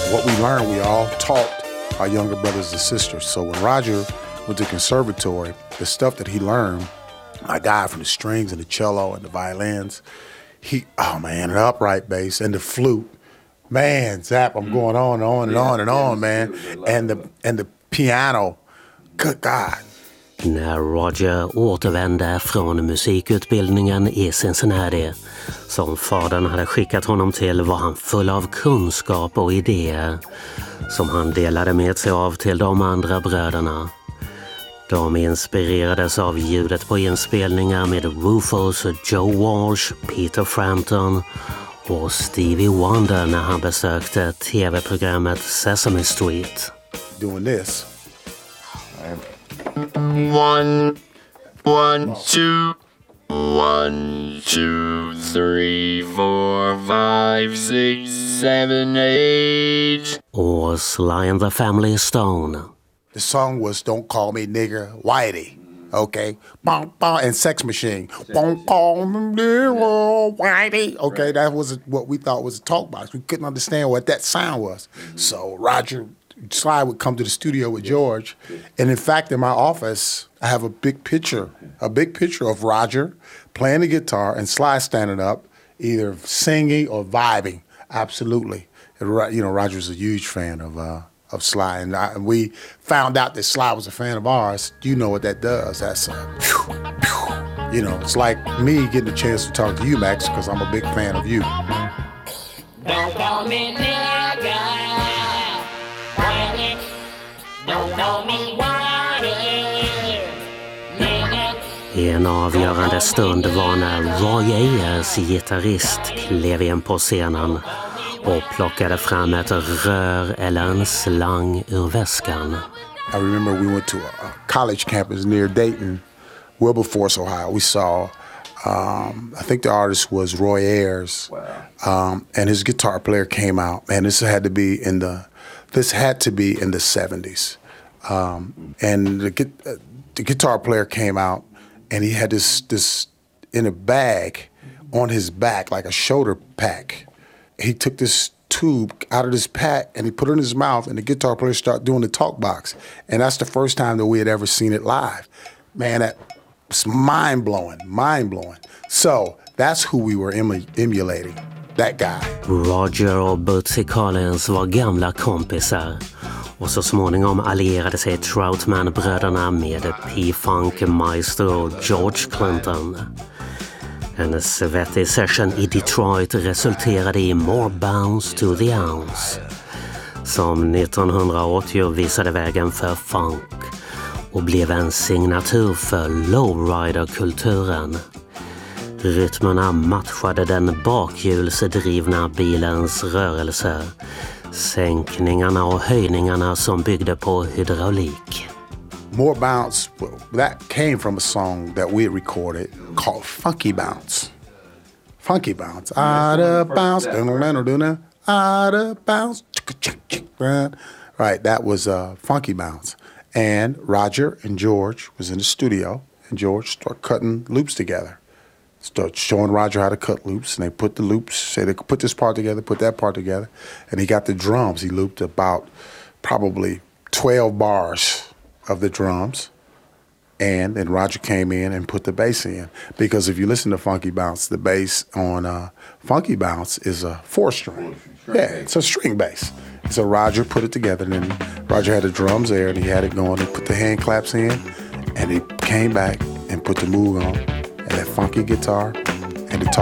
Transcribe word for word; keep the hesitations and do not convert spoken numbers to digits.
what we learned, we all taught our younger brothers and sisters. So when Roger went to conservatory, the stuff that he learned, my guy from the strings and the cello and the violins, he, oh man, the upright bass and the flute, man, Zap, I'm going on and on and on and on, man. And the, and the piano, good God. När Roger återvände från musikutbildningen i Cincinnati, som fadern hade skickat honom till, var han full av kunskap och idéer som han delade med sig av till de andra bröderna. De inspirerades av ljudet på inspelningar med Rufus, Joe Walsh, Peter Frampton och Stevie Wonder när han besökte tv-programmet Sesame Street. Doing this. One, one, two, one, two, three, four, five, six, seven, eight. Och Sly and the Family Stone. The song was Don't Call Me Nigger Whitey, okay? Bum, bum, and Sex Machine. Don't call me nigger Whitey. Okay, that was what we thought was a talk box. We couldn't understand what that sound was. So Roger, Sly would come to the studio with George. And in fact, in my office, I have a big picture, a big picture of Roger playing the guitar and Sly standing up, either singing or vibing. Absolutely. You know, Roger's a huge fan of uh, of Sly, and, I, and we found out that Sly was a fan of ours. You know what that does. That's, uh, phew, phew. You know, it's like me getting a chance to talk to you, Max, because I'm a big fan of you. Don't call me nigga, whitey. Don't call me whitey, nigga. En avgörande stund var när Roy Ayers, gitarrist, klev in på scenen och plockade fram ett rör eller en slang ur väskan. I remember we went to a college campus near Dayton, Wilberforce, Ohio. We saw, um, I think the artist was Roy Ayers, um, and his guitar player came out. And this had to be in the, this had to be in the seventies. Um, and the, uh, the guitar player came out, and he had this this in a bag on his back, like a shoulder pack. He took this tube out of this pack and he put it in his mouth, and the guitar player started doing the talk box. And that's the first time that we had ever seen it live. Man, that was mind-blowing, mind-blowing. So that's who we were emu- emulating, that guy. Roger och Bootsy Collins var gamla kompisar, och så småningom allierade sig Troutman-bröderna med P-Funk Maestro George Clinton. En svettig session i Detroit resulterade i More Bounce to the Ounce, som nittonhundraåttio visade vägen för funk och blev en signatur för lowrider-kulturen. Rytmerna matchade den bakhjulsdrivna bilens rörelse, sänkningarna och höjningarna som byggde på hydraulik. More Bounce, that came from a song that we had recorded called Funky Bounce. Funky Bounce. Out of bounce. Out of bounce. Right, that was uh, Funky Bounce. And Roger and George was in the studio, and George started cutting loops together. Started showing Roger how to cut loops, and they put the loops, say they could put this part together, put that part together, and he got the drums. He looped about probably twelve bars of the drums, and then Roger came in and put the bass in. Because if you listen to Funky Bounce, the bass on uh, Funky Bounce is a four string. Yeah, it's a string bass. So Roger put it together, and then Roger had the drums there, and he had it going. He put the hand claps in, and he came back and put the Moog on, and that funky guitar, and the